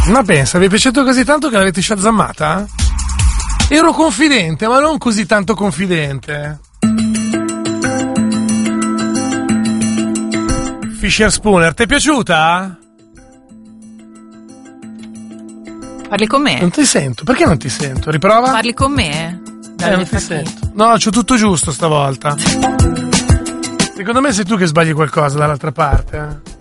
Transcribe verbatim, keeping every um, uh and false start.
Ma pensa, vi è piaciuto così tanto che l'avete shazammata? Ero confidente, ma non così tanto confidente. Fisher Spooner, ti è piaciuta? Parli con me? Non ti sento, perché non ti sento? Riprova? Parli con me? Eh, non ti sento. No, c'ho tutto giusto stavolta. Secondo me sei tu che sbagli qualcosa dall'altra parte, eh?